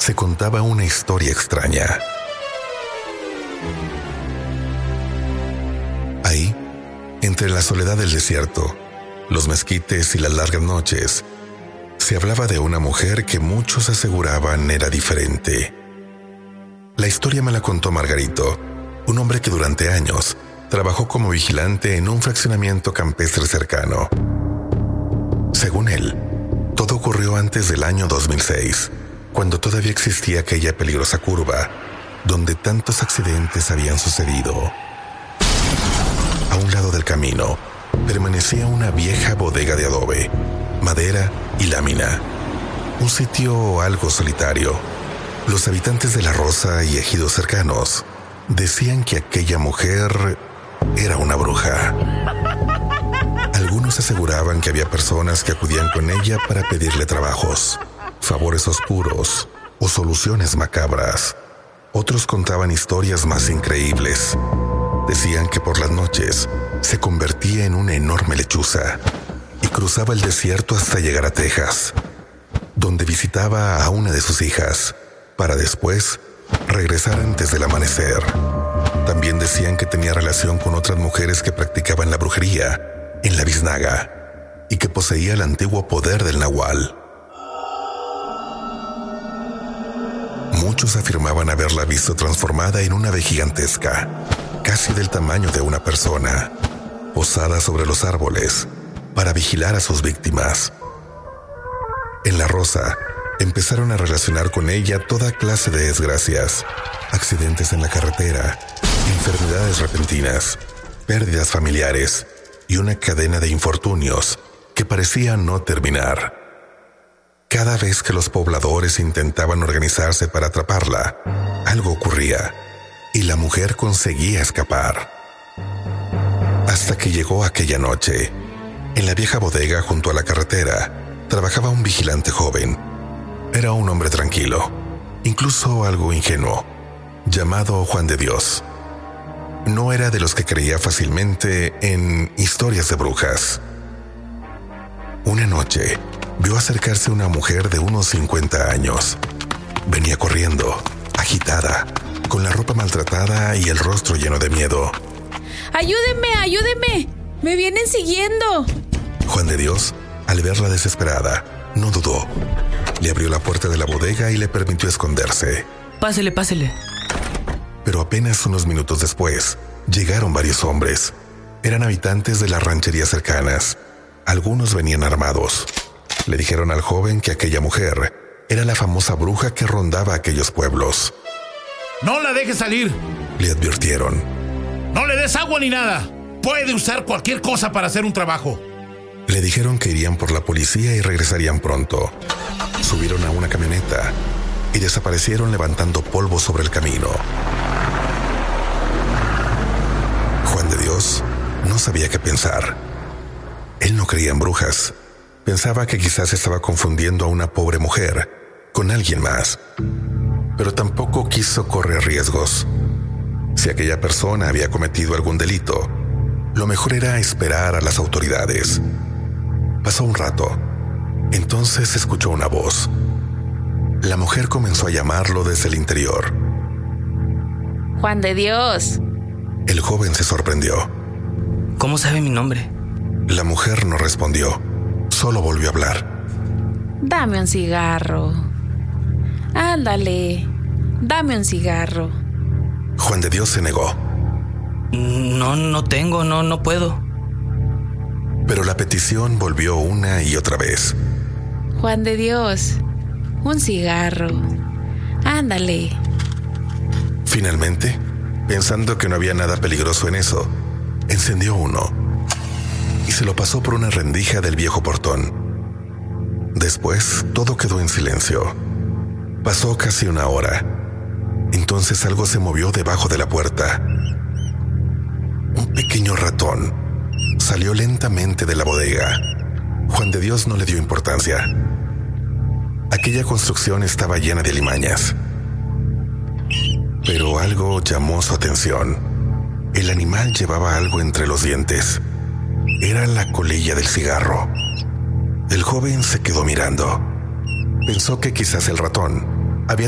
se contaba una historia extraña. Ahí, entre la soledad del desierto, los mezquites y las largas noches, se hablaba de una mujer que muchos aseguraban era diferente. La historia me la contó Margarito, un hombre que durante años trabajó como vigilante en un fraccionamiento campestre cercano. Según él, todo ocurrió antes del año 2006, cuando todavía existía aquella peligrosa curva donde tantos accidentes habían sucedido. A un lado del camino permanecía una vieja bodega de adobe, madera y lámina. Un sitio algo solitario. Los habitantes de La Rosa y ejidos cercanos decían que aquella mujer era una bruja. Algunos aseguraban que había personas que acudían con ella para pedirle trabajos, favores oscuros o soluciones macabras. Otros contaban historias más increíbles. Decían que por las noches se convertía en una enorme lechuza y cruzaba el desierto hasta llegar a Texas, donde visitaba a una de sus hijas, para después regresar antes del amanecer. También decían que tenía relación con otras mujeres que practicaban la brujería en la biznaga y que poseía el antiguo poder del nahual. Muchos afirmaban haberla visto transformada en una ave gigantesca, casi del tamaño de una persona, posada sobre los árboles para vigilar a sus víctimas. En La Rosa empezaron a relacionar con ella toda clase de desgracias, accidentes en la carretera, enfermedades repentinas, pérdidas familiares y una cadena de infortunios que parecía no terminar. Cada vez que los pobladores intentaban organizarse para atraparla, algo ocurría y la mujer conseguía escapar. Hasta que llegó aquella noche. En la vieja bodega junto a la carretera trabajaba un vigilante joven. Era un hombre tranquilo, incluso algo ingenuo, llamado Juan de Dios. No era de los que creía fácilmente en historias de brujas. Una noche vio acercarse una mujer de unos 50 años. Venía corriendo, agitada, con la ropa maltratada y el rostro lleno de miedo. ¡Ayúdenme, ayúdenme! ¡Me vienen siguiendo! Juan de Dios, al verla desesperada, no dudó. Le abrió la puerta de la bodega y le permitió esconderse. Pásele, pásele. Pero apenas unos minutos después, llegaron varios hombres. Eran habitantes de las rancherías cercanas. Algunos venían armados. Le dijeron al joven que aquella mujer era la famosa bruja que rondaba aquellos pueblos. ¡No la dejes salir! Le advirtieron. ¡No le des agua ni nada! Puede usar cualquier cosa para hacer un trabajo. Le dijeron que irían por la policía y regresarían pronto. Subieron a una camioneta y desaparecieron levantando polvo sobre el camino. Juan de Dios no sabía qué pensar. Él no creía en brujas. Pensaba que quizás estaba confundiendo a una pobre mujer con alguien más. Pero tampoco quiso correr riesgos. Si aquella persona había cometido algún delito, lo mejor era esperar a las autoridades. Pasó un rato. Entonces escuchó una voz. La mujer comenzó a llamarlo desde el interior. ¡Juan de Dios! El joven se sorprendió. ¿Cómo sabe mi nombre? La mujer no respondió. Solo volvió a hablar. Dame un cigarro. Ándale, dame un cigarro. Juan de Dios se negó. No tengo, no puedo. Pero la petición volvió una y otra vez. Juan de Dios, un cigarro. Ándale. Finalmente, pensando que no había nada peligroso en eso, encendió uno y se lo pasó por una rendija del viejo portón. Después, todo quedó en silencio. Pasó casi una hora. Entonces algo se movió debajo de la puerta. Un pequeño ratón salió lentamente de la bodega. Juan de Dios no le dio importancia. Aquella construcción estaba llena de alimañas. Pero algo llamó su atención. El animal llevaba algo entre los dientes. Era la colilla del cigarro. El joven se quedó mirando. Pensó que quizás el ratón